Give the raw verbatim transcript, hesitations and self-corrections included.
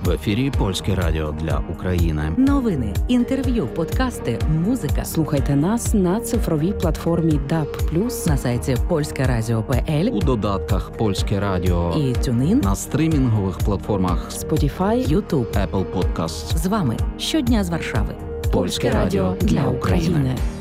В ефірі Польське радіо для України. Новини, інтерв'ю, подкасти, музика. Слухайте нас на цифровій платформі даб плюс, На сайті польське радіо крапка пе ель У додатках Польське радіо і TuneIn, на стрімінгових платформах Spotify, YouTube. Apple Podcasts. З вами щодня з Варшави. Польське радіо для України.